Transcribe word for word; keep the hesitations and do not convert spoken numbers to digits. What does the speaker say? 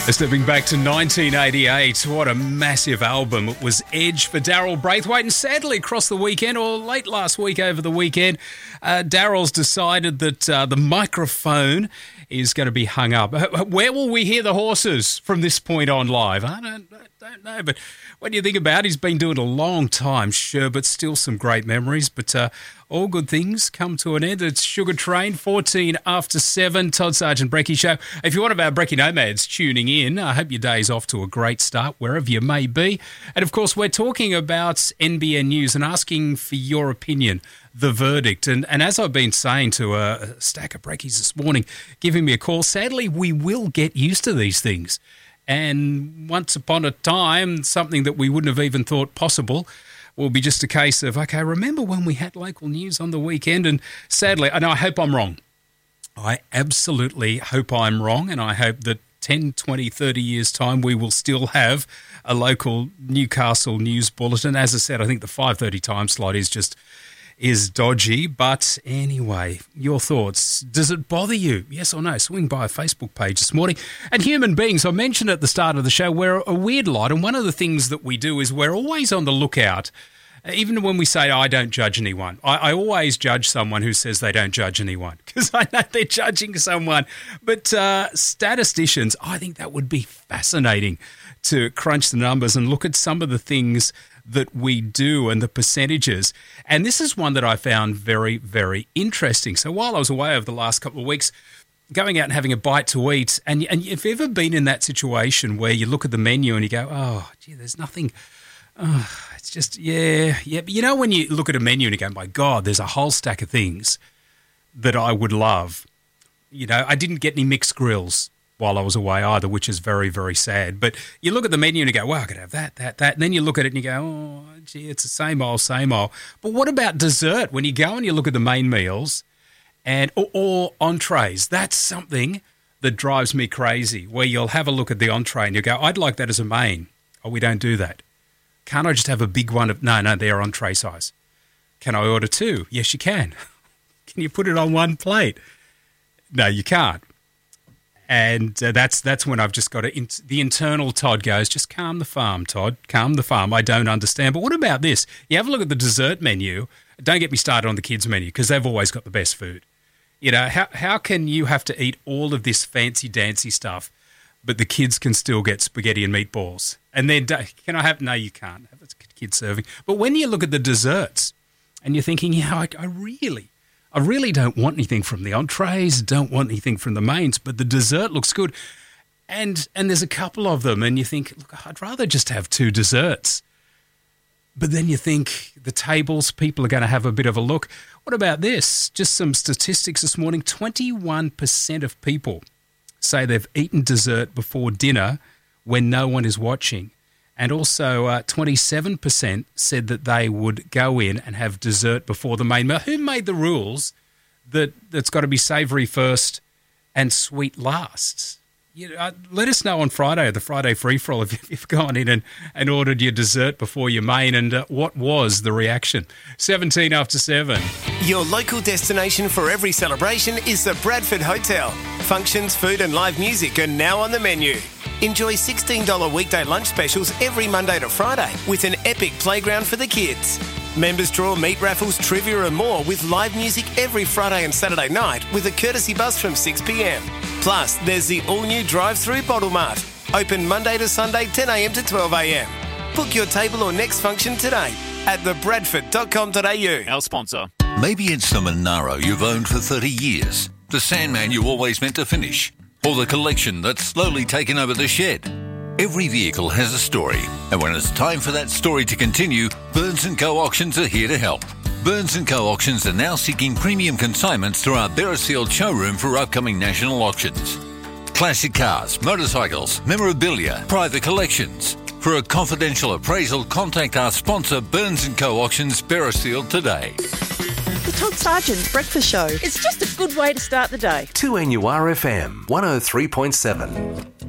Stepping back to nineteen eighty-eight, what a massive album. It was Edge for Daryl Braithwaite, and sadly across the weekend, or late last week over the weekend, uh, Daryl's decided that uh, the microphone is going to be hung up. Where will we hear the horses from this point on live? I don't, I don't know, but what do you think about it? He's been doing it a long time, sure, but still some great memories. But uh, all good things come to an end. It's Sugar Train, fourteen after seven, Todd Sargent Brecky Show. If you're one of our Brecky Nomads tuning in, I hope your day's off to a great start, wherever you may be. And, of course, we're talking about N B N News and asking for your opinion, the verdict. And, and as I've been saying to a, a stack of Breckies this morning, giving me a call, sadly, we will get used to these things. And once upon a time, something that we wouldn't have even thought possible will be just a case of, okay, remember when we had local news on the weekend? And sadly, and I hope I'm wrong. I absolutely hope I'm wrong, and I hope that ten, twenty, thirty years' time we will still have a local Newcastle news bulletin. As I said, I think the five thirty time slot is just is dodgy. But anyway, your thoughts. Does it bother you? Yes or no? Swing by a Facebook page this morning. And human beings, I mentioned at the start of the show, we're a weird lot. And one of the things that we do is we're always on the lookout. Even when we say, I don't judge anyone, I, I always judge someone who says they don't judge anyone because I know they're judging someone. But uh, statisticians, I think that would be fascinating to crunch the numbers and look at some of the things that we do and the percentages. And this is one that I found very, very interesting. So while I was away over the last couple of weeks, going out and having a bite to eat, and, and if you've ever been in that situation where you look at the menu and you go, oh, gee, there's nothing... Oh, it's just, yeah, yeah. But you know when you look at a menu and you go, my God, there's a whole stack of things that I would love. You know, I didn't get any mixed grills while I was away either, which is very, very sad. But you look at the menu and you go, well, I could have that, that, that. And then you look at it and you go, oh, gee, it's the same old, same old. But what about dessert? When you go and you look at the main meals and or, or entrees, that's something that drives me crazy, where you'll have a look at the entree and you go, I'd like that as a main. Oh, we don't do that. Can't I just have a big one of, no, no, they're on tray size. Can I order two? Yes, you can. Can you put it on one plate? No, you can't. And uh, that's that's when I've just got to, in, the internal Todd goes, just calm the farm, Todd, calm the farm. I don't understand. But what about this? You have a look at the dessert menu. Don't get me started on the kids' menu because they've always got the best food. You know, how how can you have to eat all of this fancy-dancy stuff, but the kids can still get spaghetti and meatballs? And then, can I have, no, you can't have a kid serving. But when you look at the desserts and you're thinking, yeah, I, I really, I really don't want anything from the entrees, don't want anything from the mains, but the dessert looks good. And and there's a couple of them and you think, look, I'd rather just have two desserts. But then you think the tables, people are going to have a bit of a look. What about this? Just some statistics this morning. twenty-one percent of people say they've eaten dessert before dinner when no one is watching. And also uh, twenty-seven percent said that they would go in and have dessert before the main meal. Who made the rules that that's got to be savoury first and sweet last? You know, uh, let us know on Friday, the Friday free-for-all, if you've gone in and, and ordered your dessert before your main, and uh, what was the reaction? seventeen after seven. Your local destination for every celebration is the Bradford Hotel. Functions, food and live music are now on the menu. Enjoy sixteen dollars weekday lunch specials every Monday to Friday with an epic playground for the kids. Members draw meat raffles, trivia and more with live music every Friday and Saturday night with a courtesy bus from six p.m. Plus, there's the all-new drive-through Bottle Mart. Open Monday to Sunday, ten a.m. to twelve a.m. Book your table or next function today at the bradford dot com dot a u. Our sponsor. Maybe it's the Monaro you've owned for thirty years, the Sandman you always meant to finish, or the collection that's slowly taken over the shed. Every vehicle has a story, and when it's time for that story to continue, Burns and Co Auctions are here to help. Burns and Co Auctions are now seeking premium consignments through our Beresfield showroom for upcoming national auctions. Classic cars, motorcycles, memorabilia, private collections. For a confidential appraisal, contact our sponsor Burns and Co Auctions Beresfield today. The Todd Sargent Breakfast Show. It's just a good way to start the day. two N U R F M one oh three point seven.